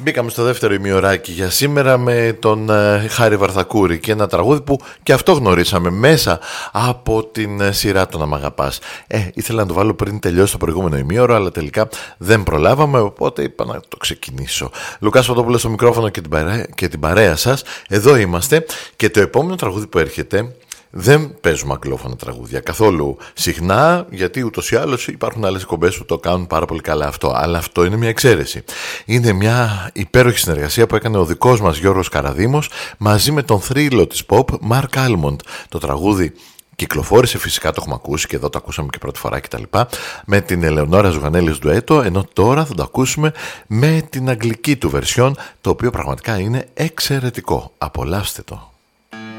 Μπήκαμε στο δεύτερο ημιωράκι για σήμερα με τον Χάρη Βαρθακούρη και ένα τραγούδι που και αυτό γνωρίσαμε μέσα από την σειρά «Το να μ' αγαπάς». Ήθελα να το βάλω πριν τελειώσει το προηγούμενο ημίωρο, αλλά τελικά δεν προλάβαμε, οπότε είπα να το ξεκινήσω. Λουκάς Φωτόπουλος στο μικρόφωνο και την παρέα σας. Εδώ είμαστε και το επόμενο τραγούδι που έρχεται. Δεν παίζουμε αγγλόφωνα τραγούδια καθόλου συχνά, γιατί ούτως ή άλλως υπάρχουν άλλες εκπομπές που το κάνουν πάρα πολύ καλά αυτό. Αλλά αυτό είναι μια εξαίρεση. Είναι μια υπέροχη συνεργασία που έκανε ο δικός μας Γιώργος Καραδήμος μαζί με τον θρύλο της pop Mark Almond. Το τραγούδι κυκλοφόρησε, φυσικά το έχουμε ακούσει και εδώ το ακούσαμε και πρώτη φορά κτλ. Με την Ελεονόρα Ζουγανέλης ντουέτο, ενώ τώρα θα το ακούσουμε με την αγγλική του βερσιόν, το οποίο πραγματικά είναι εξαιρετικό. Απολαύστε το.